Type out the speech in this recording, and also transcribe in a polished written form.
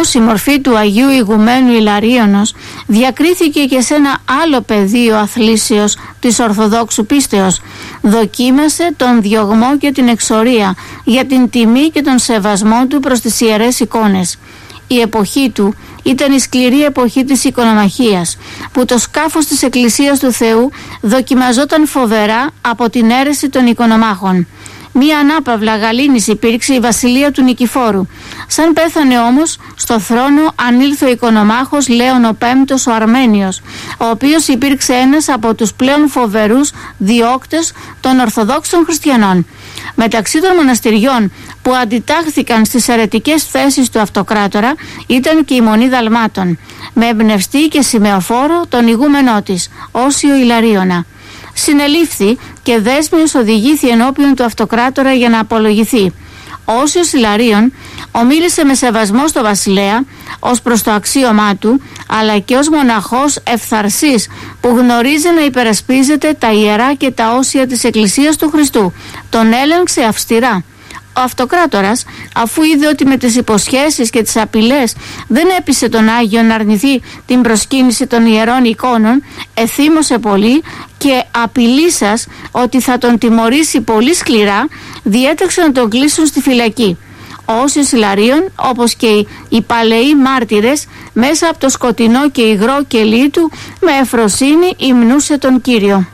Όμως η μορφή του Αγίου Ηγουμένου Ιλαρίωνος διακρίθηκε και σε ένα άλλο πεδίο αθλήσεως της Ορθοδόξου πίστεως. Δοκίμασε τον διωγμό και την εξορία για την τιμή και τον σεβασμό του προς τις ιερές εικόνες. Η εποχή του ήταν η σκληρή εποχή της οικονομαχίας, που το σκάφος της Εκκλησίας του Θεού δοκιμαζόταν φοβερά από την αίρεση των οικονομάχων. Μία ανάπαυλα γαλήνης υπήρξε η βασιλεία του Νικηφόρου. Σαν πέθανε όμως, στο θρόνο ανήλθε ο οικονομάχος Λέων ο Πέμπτος ο Αρμένιος, ο οποίος υπήρξε ένας από τους πλέον φοβερούς διώκτες των Ορθοδόξων χριστιανών. Μεταξύ των μοναστηριών που αντιτάχθηκαν στις αιρετικές θέσεις του αυτοκράτορα ήταν και η Μονή Δαλμάτων, με εμπνευστή και σημεοφόρο τον ηγούμενό της, Όσιο Ιλαρίωνα. Συνελήφθη και δέσμιος οδηγήθη ενώπιον του αυτοκράτορα για να απολογηθεί. Ο Όσιος Ιλαρίων ομίλησε με σεβασμό στο βασιλέα ως προς το αξίωμά του, αλλά και ως μοναχός ευθαρσής που γνωρίζει να υπερασπίζεται τα ιερά και τα όσια της Εκκλησίας του Χριστού. Τον έλεγξε αυστηρά. Ο αυτοκράτορας, αφού είδε ότι με τις υποσχέσεις και τις απειλές δεν έπεισε τον Άγιο να αρνηθεί την προσκύνηση των ιερών εικόνων, εθύμωσε πολύ και απειλήσας ότι θα τον τιμωρήσει πολύ σκληρά, διέταξε να τον κλείσουν στη φυλακή. Ο Όσιος Ιλαρίων, όπως και οι παλαιοί μάρτυρες, μέσα από το σκοτεινό και υγρό κελί του, με ευφροσύνη υμνούσε τον Κύριο.